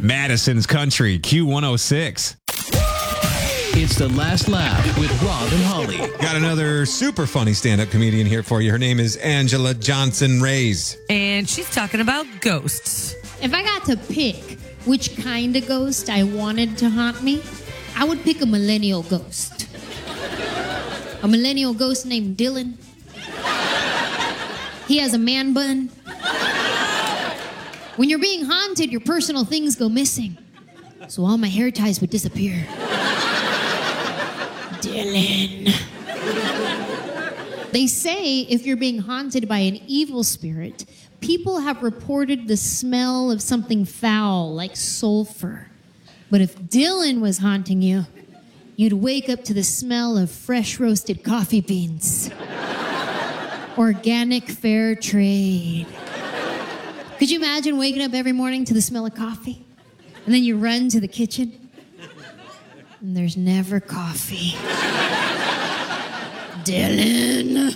Madison's Country, Q106. It's The Last Laugh with Rob and Holly. Got another super funny stand-up comedian here for you. Her name is Angela Johnson Reyes. And she's talking about ghosts. If I got to pick which kind of ghost I wanted to haunt me, I would pick a millennial ghost. A millennial ghost named Dylan. He has a man bun. When you're being haunted, your personal things go missing. So all my hair ties would disappear. Dylan. They say if you're being haunted by an evil spirit, people have reported the smell of something foul, like sulfur. But if Dylan was haunting you, you'd wake up to the smell of fresh roasted coffee beans. Organic fair trade. Could you imagine waking up every morning to the smell of coffee? And then you run to the kitchen, and there's never coffee. Dylan.